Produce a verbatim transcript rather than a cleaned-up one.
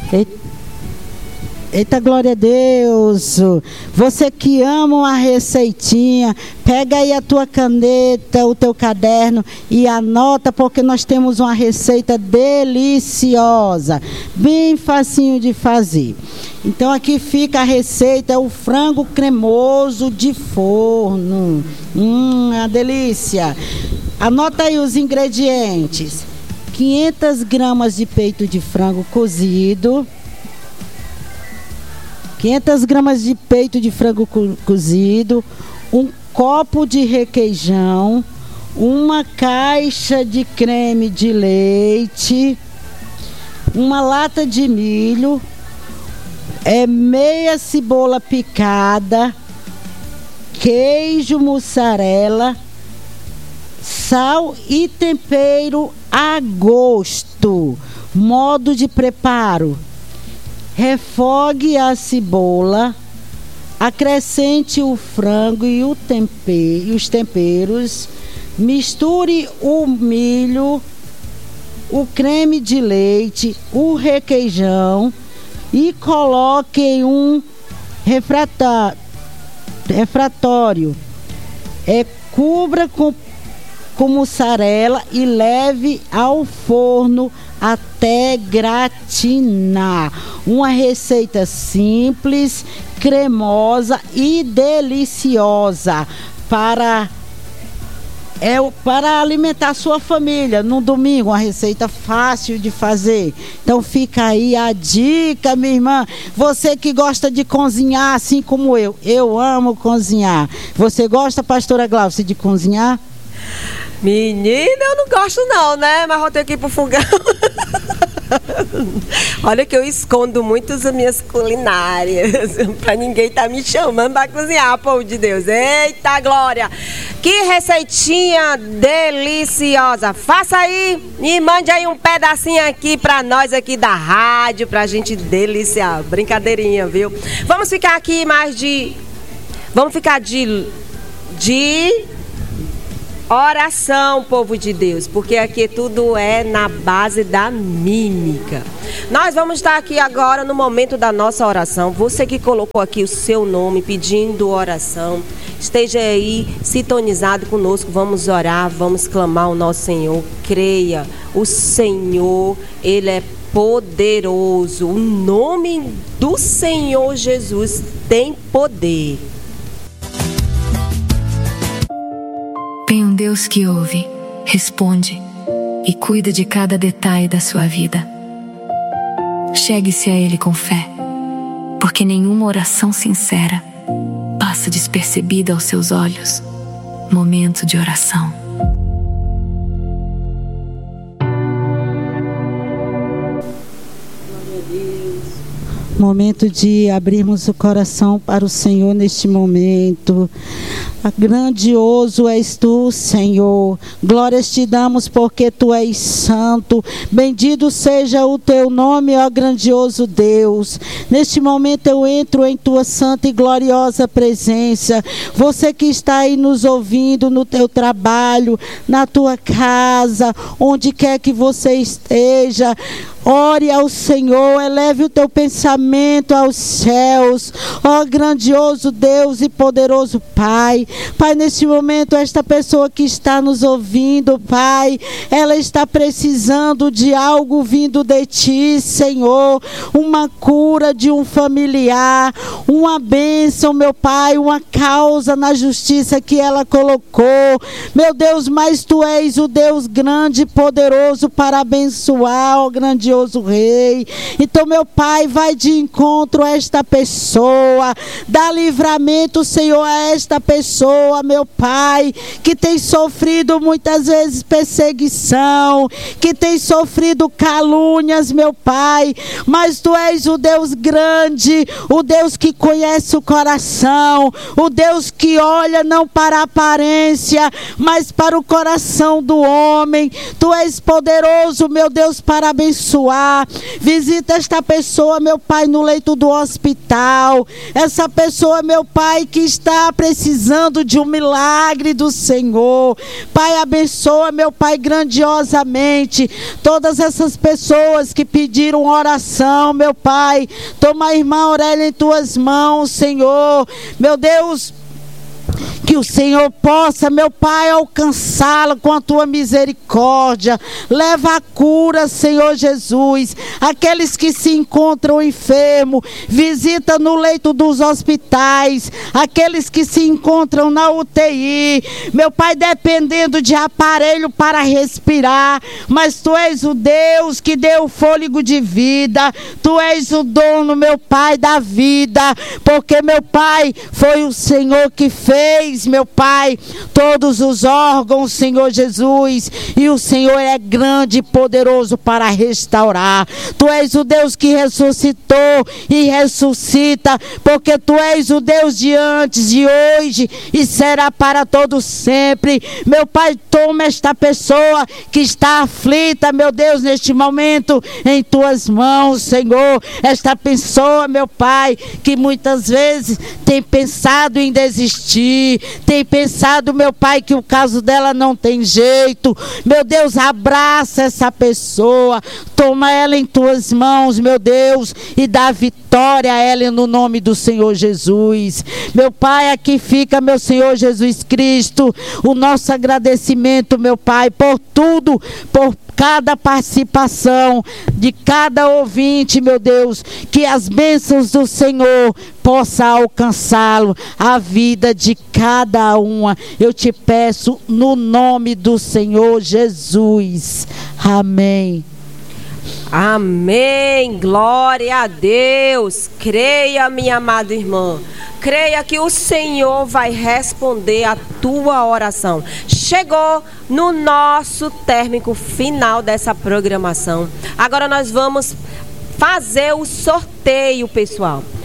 Eita. Eita, glória a Deus. Você que ama uma receitinha, pega aí a tua caneta, o teu caderno e anota, porque nós temos uma receita deliciosa, bem facinho de fazer. Então aqui fica a receita, é o frango cremoso de forno. Hum, é uma delícia. Anota aí os ingredientes: quinhentas gramas de peito de frango cozido, quinhentas gramas de peito de frango co- cozido, um copo de requeijão, uma caixa de creme de leite, uma lata de milho, é meia cebola picada, queijo mussarela, sal e tempero a gosto. Modo de preparo: refogue a cebola, acrescente o frango e, o tempe- e os temperos, misture o milho, o creme de leite, o requeijão e coloque em um refrata- refratório. É, cubra com, com mussarela e leve ao forno até gratinar. Uma receita simples, cremosa e deliciosa para, é, para alimentar sua família no domingo. Uma receita fácil de fazer. Então fica aí a dica, minha irmã. Você que gosta de cozinhar assim como eu. Eu amo cozinhar. Você gosta, pastora Glaucia, de cozinhar? Menina, eu não gosto não, né? Mas vou ter que ir pro fogão. Olha que eu escondo muito as minhas culinárias pra ninguém tá me chamando pra cozinhar, povo de Deus. Eita, glória! Que receitinha deliciosa! Faça aí e mande aí um pedacinho aqui pra nós aqui da rádio, pra gente deliciar. Brincadeirinha, viu? Vamos ficar aqui mais de... Vamos ficar de... De... oração, povo de Deus, porque aqui tudo é na base da mímica. Nós vamos estar aqui agora no momento da nossa oração. Você que colocou aqui o seu nome pedindo oração, esteja aí sintonizado conosco. Vamos orar, vamos clamar ao nosso Senhor. Creia, o Senhor, Ele é poderoso. O nome do Senhor Jesus tem poder. Tem um Deus que ouve, responde e cuida de cada detalhe da sua vida. Chegue-se a Ele com fé, porque nenhuma oração sincera passa despercebida aos seus olhos. Momento de oração. Momento de abrirmos o coração para o Senhor neste momento. Grandioso és tu, Senhor. Glórias te damos porque tu és santo. Bendito seja o teu nome, ó grandioso Deus. Neste momento eu entro em tua santa e gloriosa presença. Você que está aí nos ouvindo no teu trabalho, na tua casa, onde quer que você esteja, ore ao Senhor, eleve o teu pensamento aos céus, ó grandioso Deus e poderoso Pai. Pai, neste momento, esta pessoa que está nos ouvindo, Pai, ela está precisando de algo vindo de Ti, Senhor, uma cura de um familiar, uma bênção, meu Pai, uma causa na justiça que ela colocou, meu Deus, mas Tu és o Deus grande e poderoso para abençoar, ó grandioso Rei. Então, meu Pai, vai de encontro a esta pessoa, dá livramento, Senhor, a esta pessoa, meu Pai, que tem sofrido muitas vezes perseguição, que tem sofrido calúnias, meu Pai, mas Tu és o Deus grande, o Deus que conhece o coração, o Deus que olha não para a aparência, mas para o coração do homem. Tu és poderoso, meu Deus, para abençoar abençoar. Visita esta pessoa, meu Pai, no leito do hospital. Essa pessoa, meu Pai, que está precisando de um milagre do Senhor. Pai, abençoa, meu Pai, grandiosamente todas essas pessoas que pediram oração, meu Pai. Toma a irmã Aurélia em tuas mãos, Senhor. Meu Deus, que o Senhor possa, meu Pai, alcançá-la com a tua misericórdia. Leva a cura, Senhor Jesus. Aqueles que se encontram enfermos, visita no leito dos hospitais. Aqueles que se encontram na U T I, meu Pai, dependendo de aparelho para respirar. Mas tu és o Deus que deu o fôlego de vida. Tu és o dono, meu Pai, da vida. Porque, meu Pai, foi o Senhor que fez, meu Pai, todos os órgãos, Senhor Jesus, e o Senhor é grande e poderoso para restaurar. Tu és o Deus que ressuscitou e ressuscita, porque tu és o Deus de antes, de hoje e será para todo sempre. Meu Pai, toma esta pessoa que está aflita, meu Deus, neste momento, em tuas mãos, Senhor. Esta pessoa, meu Pai, que muitas vezes tem pensado em desistir, tem pensado, meu Pai, que o caso dela não tem jeito. Meu Deus, abraça essa pessoa, toma ela em tuas mãos, meu Deus, e dá vitória a ela no nome do Senhor Jesus. Meu Pai, aqui fica, meu Senhor Jesus Cristo, o nosso agradecimento, meu Pai, por tudo, por cada participação de cada ouvinte, meu Deus, que as bênçãos do Senhor possa alcançá-lo, a vida de cada uma. Eu te peço no nome do Senhor Jesus. Amém. Amém, glória a Deus. Creia, minha amada irmã, creia que o Senhor vai responder a tua oração. Chegou no nosso término final dessa programação. Agora nós vamos fazer o sorteio, pessoal.